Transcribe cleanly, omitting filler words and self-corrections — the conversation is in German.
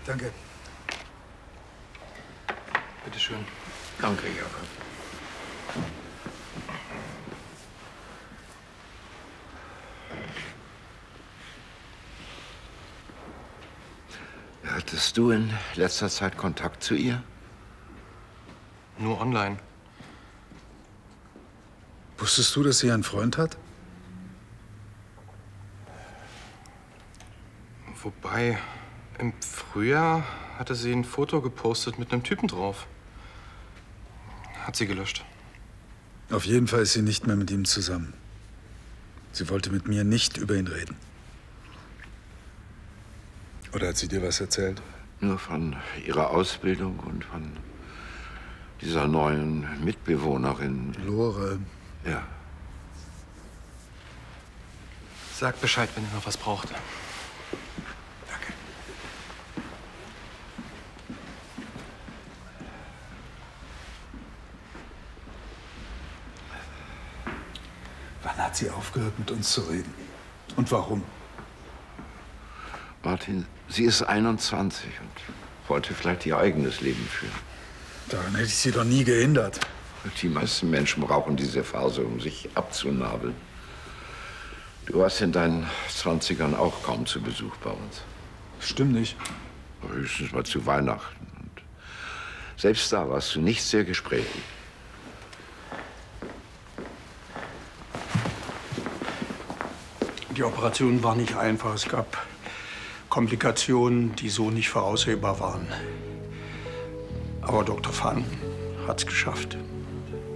Danke. Bitte schön. Danke, Jakob. Hattest du in letzter Zeit Kontakt zu ihr? Nur online. Wusstest du, dass sie einen Freund hat? Wobei, im Frühjahr hatte sie ein Foto gepostet mit einem Typen drauf. Hat sie gelöscht. Auf jeden Fall ist sie nicht mehr mit ihm zusammen. Sie wollte mit mir nicht über ihn reden. Oder hat sie dir was erzählt? Nur von ihrer Ausbildung und von dieser neuen Mitbewohnerin. Lore. Ja. Sag Bescheid, wenn ihr noch was braucht. Danke. Wann hat sie aufgehört, mit uns zu reden? Und warum? Martin, sie ist 21 und wollte vielleicht ihr eigenes Leben führen. Daran hätte ich sie doch nie gehindert. Die meisten Menschen brauchen diese Phase, um sich abzunabeln. Du warst in deinen 20ern auch kaum zu Besuch bei uns. Stimmt nicht. Höchstens mal zu Weihnachten. Und selbst da warst du nicht sehr gesprächig. Die Operation war nicht einfach. Es gab Komplikationen, die so nicht voraussehbar waren. Aber Dr. Phan hat's geschafft.